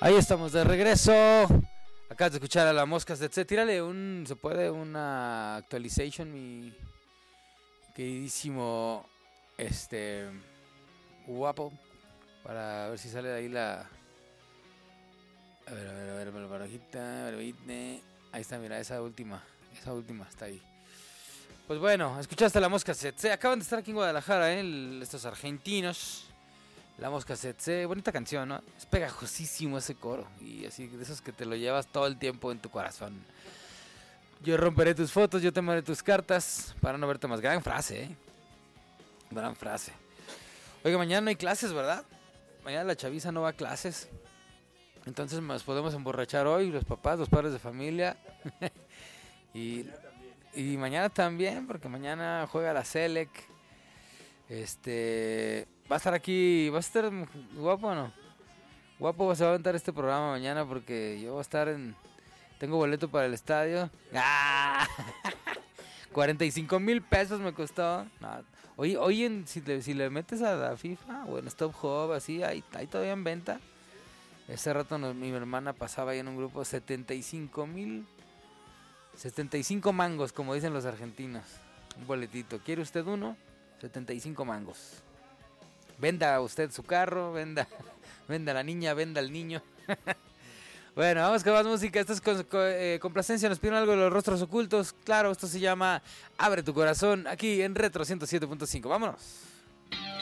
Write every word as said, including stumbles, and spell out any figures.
Ahí estamos de regreso. Acabas de escuchar a la Mosca Tsetse. Tírale un, se puede, una actualization, mi queridísimo este guapo, para ver si sale de ahí la. A ver, a ver, a ver, la barajita, ahí está, mira, esa última, esa última está ahí. Pues bueno, escuchaste a la Mosca Tsetse. Acaban de estar aquí en Guadalajara, ¿eh? El, estos argentinos. La Mosca Tsetse, bonita canción, ¿no? Es pegajosísimo ese coro. Y así, de esos que te lo llevas todo el tiempo en tu corazón. Yo romperé tus fotos, yo te tomaré tus cartas para no verte más. Gran frase, ¿eh? Gran frase. Oiga, mañana no hay clases, ¿verdad? Mañana la chaviza no va a clases. Entonces nos podemos emborrachar hoy, los papás, los padres de familia. y, y mañana también, porque mañana juega la Selec. Este... Va a estar aquí, va a estar guapo o no. Guapo se va a aventar este programa mañana porque yo voy a estar en... Tengo boleto para el estadio. ¡Ah! cuarenta y cinco mil pesos me costó. No. Hoy, hoy en, si, le, si le metes a la FIFA o en Stop Hub, así, hay, hay todavía en venta. Ese rato nos, mi hermana pasaba ahí en un grupo setenta y cinco mil. setenta y cinco mangos, como dicen los argentinos. Un boletito. ¿Quiere usted uno? setenta y cinco mangos. Venda usted su carro, venda, venda la niña, venda el niño. Bueno, vamos con más música. Esto es con, con, eh, complacencia. Nos piden algo de los rostros ocultos. Claro, esto se llama Abre tu corazón, aquí en Retro ciento siete punto cinco. Vámonos.